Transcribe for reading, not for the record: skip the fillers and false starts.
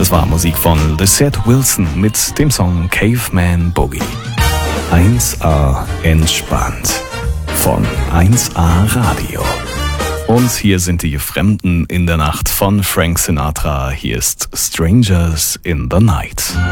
Das war Musik von Lisette Wilson mit dem Song Caveman Boogie. 1A entspannt von 1A Radio. Und hier sind die Fremden in der Nacht von Frank Sinatra. Hier ist Strangers in the Night.